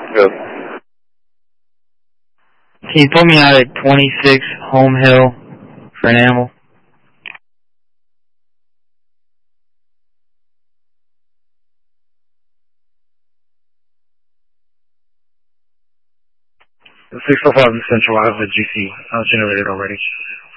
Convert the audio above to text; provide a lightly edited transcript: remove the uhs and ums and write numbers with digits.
Good. Can you put me out at 26 Home Hill for an animal? The 605 Central, I have the GC generated already.